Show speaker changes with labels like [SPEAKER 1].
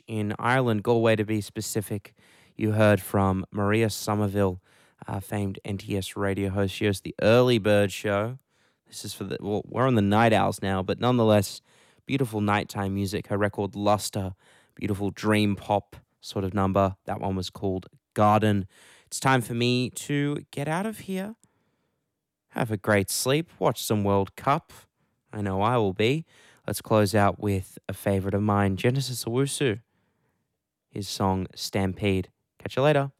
[SPEAKER 1] in Ireland, Galway to be specific. You heard from Maria Somerville, famed NTS radio host. She hosts the Early Bird Show. This is for the, well, we're on the night owls now, but nonetheless, beautiful nighttime music. Her record Luster, beautiful dream pop sort of number. That one was called Garden. It's time for me to get out of here. Have a great sleep. Watch some World Cup. I know I will be. Let's close out with a favorite of mine, Genesis Owusu. His song Stampede. Catch you later.